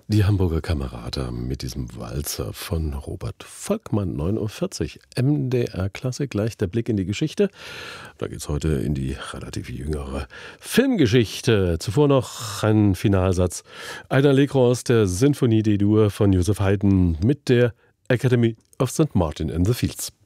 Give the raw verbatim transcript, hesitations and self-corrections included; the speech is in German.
Die Hamburger Kamerata mit diesem Walzer von Robert Volkmann, neun Uhr vierzig. M D R Klassik, gleich der Blick in die Geschichte. Da geht's heute in die relativ jüngere Filmgeschichte. Zuvor noch ein Finalsatz. Ein Allegro aus der Sinfonie D-Dur von Joseph Haydn mit der Academy of Saint Martin in the Fields.